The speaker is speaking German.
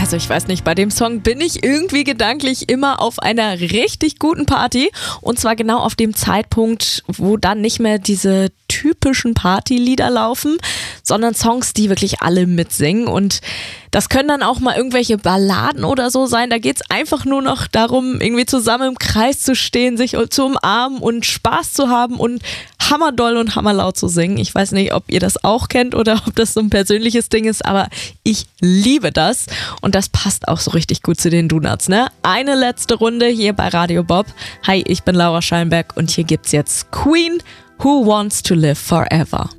Also ich weiß nicht, bei dem Song bin ich irgendwie gedanklich immer auf einer richtig guten Party. Und zwar genau auf dem Zeitpunkt, wo dann nicht mehr diese typischen Partylieder laufen, sondern Songs, die wirklich alle mitsingen. Und das können dann auch mal irgendwelche Balladen oder so sein. Da geht's einfach nur noch darum, irgendwie zusammen im Kreis zu stehen, sich zu umarmen und Spaß zu haben und hammerdoll und hammerlaut zu singen. Ich weiß nicht, ob ihr das auch kennt oder ob das so ein persönliches Ding ist, aber ich liebe das. Und das passt auch so richtig gut zu den Donuts, ne? Eine letzte Runde hier bei Radio Bob. Hi, ich bin Laura Schallenberg und hier gibt's jetzt Queen, Who Wants to Live Forever.